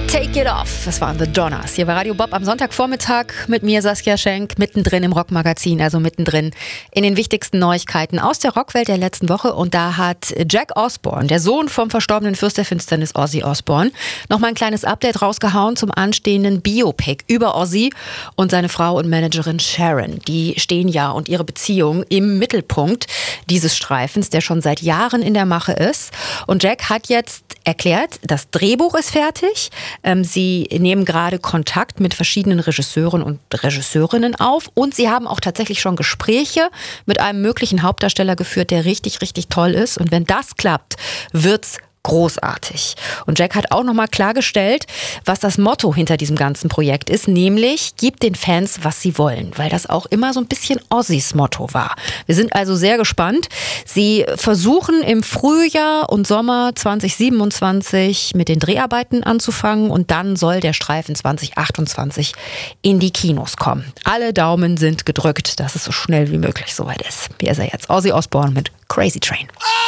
Take It Off, das waren The Donners. Hier bei Radio Bob am Sonntagvormittag mit mir, Saskia Schenk, mittendrin im Rockmagazin, also mittendrin in den wichtigsten Neuigkeiten aus der Rockwelt der letzten Woche. Und da hat Jack Osbourne, der Sohn vom verstorbenen Fürst der Finsternis Ozzy Osbourne, nochmal ein kleines Update rausgehauen zum anstehenden Biopic über Ozzy und seine Frau und Managerin Sharon. Die stehen ja und ihre Beziehung im Mittelpunkt dieses Streifens, der schon seit Jahren in der Mache ist. Und Jack hat jetzt erklärt, das Drehbuch ist fertig. Sie nehmen gerade Kontakt mit verschiedenen Regisseuren und Regisseurinnen auf und sie haben auch tatsächlich schon Gespräche mit einem möglichen Hauptdarsteller geführt, der richtig, richtig toll ist. Und wenn das klappt, wird's großartig. Und Jack hat auch nochmal klargestellt, was das Motto hinter diesem ganzen Projekt ist, nämlich gib den Fans, was sie wollen, weil das auch immer so ein bisschen Ozzys Motto war. Wir sind also sehr gespannt. Sie versuchen im Frühjahr und Sommer 2027 mit den Dreharbeiten anzufangen und dann soll der Streifen 2028 in die Kinos kommen. Alle Daumen sind gedrückt, dass es so schnell wie möglich soweit ist. Hier ist er jetzt, Ozzy Osbourne mit Crazy Train.